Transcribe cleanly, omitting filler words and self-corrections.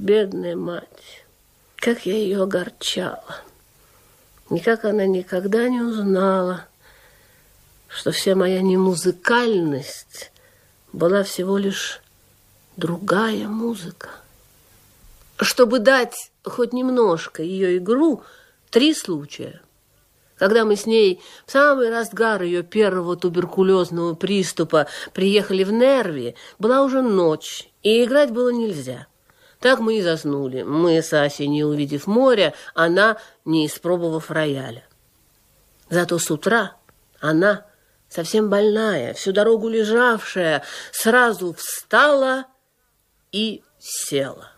бедная мать, как я ее огорчала. Никак она никогда не узнала, что вся моя немузыкальность была всего лишь другая музыка. Чтобы дать хоть немножко ее игру, 3 случая. Когда мы с ней в самый разгар ее первого туберкулезного приступа приехали в Нерви, была уже ночь, и играть было нельзя. Так мы и заснули. Мы с Асей, не увидев моря, она, не испробовав рояля. Зато с утра она, совсем больная, всю дорогу лежавшая, сразу встала и села.